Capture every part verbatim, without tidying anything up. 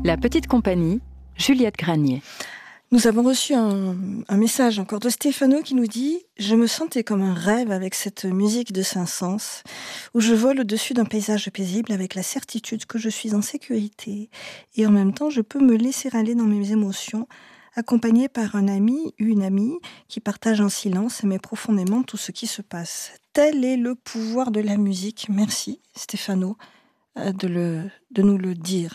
La petite compagnie, Juliette Granier. Nous avons reçu un, un message encore de Stéphano qui nous dit « Je me sentais comme un rêve avec cette musique de Saint-Saëns, où je vole au-dessus d'un paysage paisible avec la certitude que je suis en sécurité et en même temps je peux me laisser aller dans mes émotions, accompagné par un ami, une amie qui partage en silence mais profondément tout ce qui se passe. » Tel est le pouvoir de la musique. Merci Stéphano de, le, de nous le dire.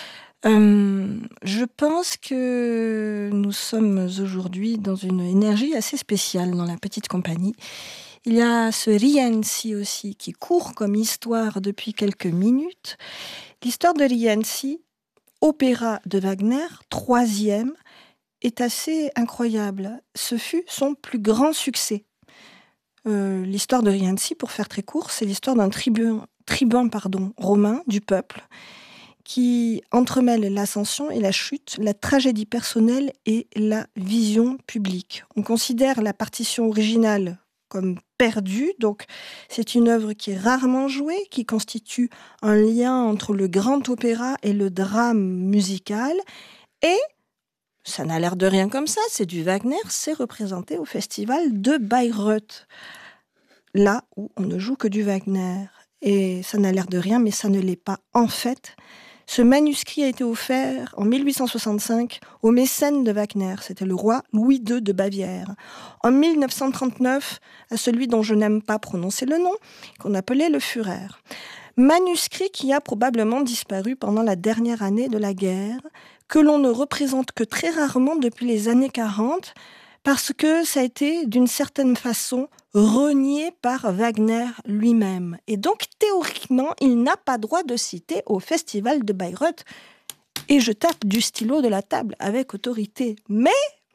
Euh, je pense que nous sommes aujourd'hui dans une énergie assez spéciale dans la petite compagnie. Il y a ce Rienzi aussi qui court comme histoire depuis quelques minutes. L'histoire de Rienzi, opéra de Wagner, troisième, est assez incroyable. Ce fut son plus grand succès. Euh, l'histoire de Rienzi, pour faire très court, c'est l'histoire d'un tribun, tribun pardon, romain du peuple qui entremêle l'ascension et la chute, la tragédie personnelle et la vision publique. On considère la partition originale comme perdue, donc c'est une œuvre qui est rarement jouée, qui constitue un lien entre le grand opéra et le drame musical, et ça n'a l'air de rien comme ça, c'est du Wagner, c'est représenté au festival de Bayreuth, là où on ne joue que du Wagner. Et ça n'a l'air de rien, mais ça ne l'est pas. En fait, ce manuscrit a été offert en mille huit cent soixante-cinq au mécène de Wagner, c'était le roi Louis deux de Bavière. En mille neuf cent trente-neuf, à celui dont je n'aime pas prononcer le nom, qu'on appelait le Führer. Manuscrit qui a probablement disparu pendant la dernière année de la guerre, que l'on ne représente que très rarement depuis les années quarante, parce que ça a été d'une certaine façon renié par Wagner lui-même. Et donc, théoriquement, il n'a pas droit de citer au festival de Bayreuth. Et je tape du stylo de la table avec autorité. Mais,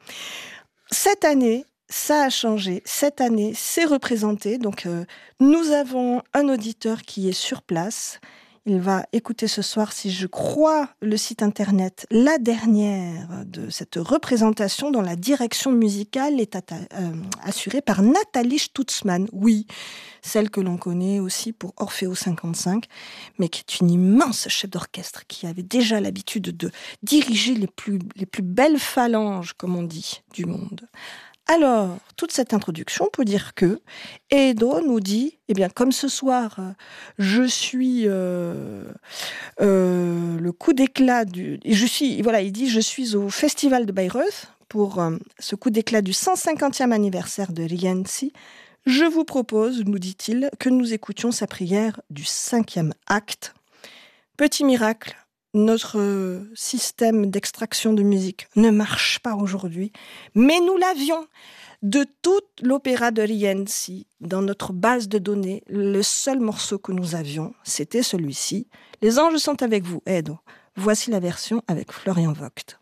cette année, ça a changé. Cette année, c'est représenté. Donc, euh, nous avons un auditeur qui est sur place. Il va écouter ce soir, si je crois, le site internet, la dernière de cette représentation dont la direction musicale est atta- euh, assurée par Nathalie Stutzmann. Oui, celle que l'on connaît aussi pour Orfeo cinquante-cinq, mais qui est une immense chef d'orchestre qui avait déjà l'habitude de diriger les plus, les plus belles phalanges, comme on dit, du monde. Alors, toute cette introduction pour dire que Edo nous dit, eh bien, comme ce soir, je suis euh, euh, le coup d'éclat du, et je suis, voilà, il dit, je suis au festival de Bayreuth pour euh, ce coup d'éclat du cent cinquantième anniversaire de Rienzi. Je vous propose, nous dit-il, que nous écoutions sa prière du cinquième acte. Petit miracle. Notre système d'extraction de musique ne marche pas aujourd'hui, mais nous l'avions. De toute l'opéra de Rienzi, dans notre base de données, le seul morceau que nous avions, c'était celui-ci. Les anges sont avec vous, Edo. Voici la version avec Florian Vogt.